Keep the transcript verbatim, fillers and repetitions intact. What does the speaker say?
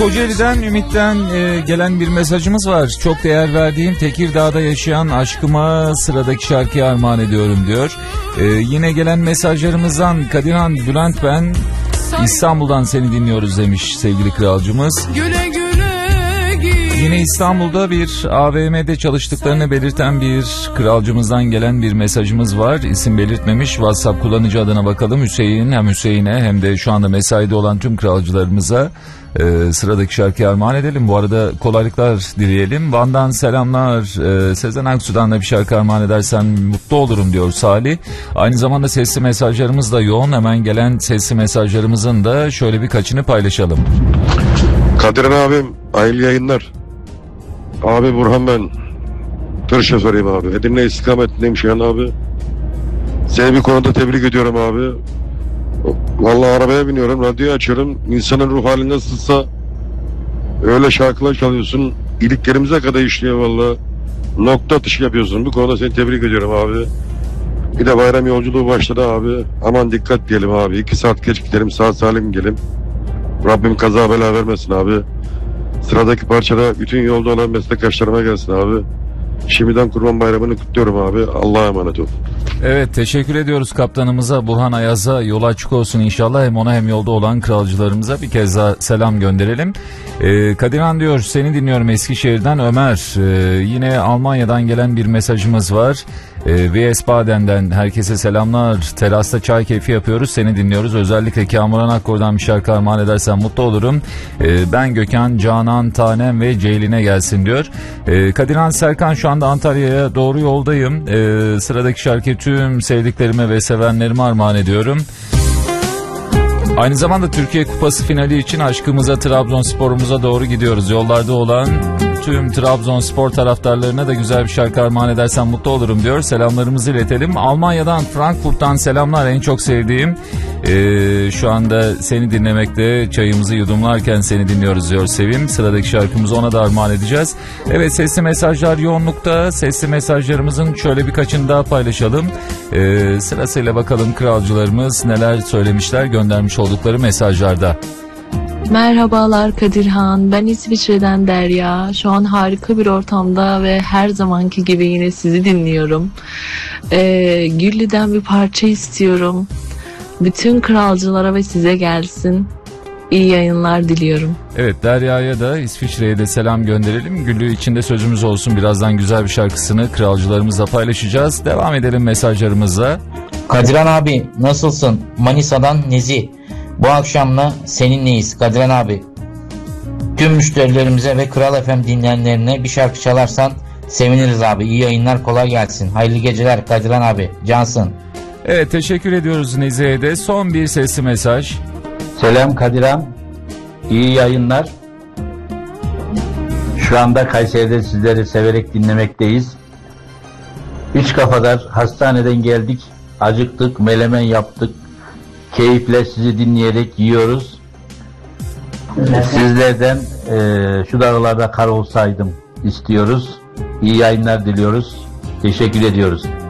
Kocaeli'den Ümit'ten e, gelen bir mesajımız var. Çok değer verdiğim Tekirdağ'da yaşayan aşkıma sıradaki şarkıyı armağan ediyorum diyor. E, yine gelen mesajlarımızdan Kadirhan, Bülent ben İstanbul'dan seni dinliyoruz demiş sevgili kralcımız. Güle güle. Yine İstanbul'da bir A V M'de çalıştıklarını belirten bir kralcımızdan gelen bir mesajımız var. İsim belirtmemiş. WhatsApp kullanıcı adına bakalım. Hüseyin, hem Hüseyin'e hem de şu anda mesaide olan tüm kralcılarımıza e, sıradaki şarkıyı armağan edelim. Bu arada kolaylıklar dileyelim. Van'dan selamlar. E, Sezen Aksu'dan da bir şarkı armağan edersen mutlu olurum diyor Salih. Aynı zamanda sesli mesajlarımız da yoğun. Hemen gelen sesli mesajlarımızın da şöyle birkaçını paylaşalım. Kadir abim, hayırlı yayınlar. Abi Burhan ben. Tır şoförüyüm abi. Edirne istikametindeyim şu an abi. Seni bir konuda tebrik ediyorum abi. Vallahi arabaya biniyorum, radyoyu açıyorum. İnsanın ruh hali nasılsa öyle şarkılar çalıyorsun. İliklerimize kadar işliyor vallahi. Nokta atışı yapıyorsun. Bu konuda seni tebrik ediyorum abi. Bir de bayram yolculuğu başladı abi. Aman dikkat diyelim abi. İki saat geç gidelim, sağ salim gidelim. Rabbim kaza bela vermesin abi. Sıradaki parçada bütün yolda olan meslektaşlarıma gelsin abi. Şimdiden Kurban Bayramı'nı kutluyorum abi. Allah'a emanet ol. Evet, teşekkür ediyoruz kaptanımıza Burhan Ayaz'a. Yol açık olsun inşallah. Hem ona hem yolda olan kralcılarımıza bir kez daha selam gönderelim. Ee, Kadirhan diyor, seni dinliyorum Eskişehir'den Ömer. Ee, yine Almanya'dan gelen bir mesajımız var. Ee, V S Baden'den herkese selamlar. Terasta çay keyfi yapıyoruz, seni dinliyoruz. Özellikle Kamuran Akkor'dan bir şarkı armağan edersen mutlu olurum. Ee, ben Gökhan, Canan, Tanem ve Ceylin'e gelsin diyor. Ee, Kadirhan Serkan, şu anda Antalya'ya doğru yoldayım. Ee, sıradaki şarkıyı tüm sevdiklerime ve sevenlerime armağan ediyorum. Aynı zamanda Türkiye Kupası finali için aşkımıza, Trabzonspor'umuza doğru gidiyoruz. Yollarda olan tüm Trabzonspor taraftarlarına da güzel bir şarkı armağan edersen mutlu olurum diyor. Selamlarımızı iletelim. Almanya'dan, Frankfurt'tan selamlar, en çok sevdiğim. Ee, şu anda seni dinlemekte, çayımızı yudumlarken seni dinliyoruz diyor Sevim. Sıradaki şarkımızı ona da armağan edeceğiz. Evet, sesli mesajlar yoğunlukta. Sesli mesajlarımızın şöyle birkaçını daha paylaşalım. Ee, sırasıyla bakalım kralcılarımız neler söylemişler göndermiş oldukları mesajlarda. Merhabalar Kadirhan, ben İsviçre'den Derya. Şu an harika bir ortamda ve her zamanki gibi yine sizi dinliyorum. Ee, Güllü'den bir parça istiyorum. Bütün kralcılara ve size gelsin. İyi yayınlar diliyorum. Evet, Derya'ya da İsviçre'ye de selam gönderelim. Güllü içinde sözümüz olsun. Birazdan güzel bir şarkısını kralcılarımızla paylaşacağız. Devam edelim mesajlarımızla. Kadirhan abi nasılsın? Manisa'dan Nezi. Bu akşamla seninleyiz Kadirhan abi. Tüm müşterilerimize ve Kral F M dinleyenlerine bir şarkı çalarsan seviniriz abi. İyi yayınlar, kolay gelsin. Hayırlı geceler Kadirhan abi. Cansın. Evet, teşekkür ediyoruz Nezihe'ye de. Son bir sesli mesaj. Selam Kadirhan. İyi yayınlar. Şu anda Kayseri'de sizleri severek dinlemekteyiz. Üç kafadar hastaneden geldik. Acıktık, melemen yaptık. Keyifle sizi dinleyerek yiyoruz. Sizlerden e, şu dağlarda kar olsaydım istiyoruz. İyi yayınlar diliyoruz. Teşekkür ediyoruz.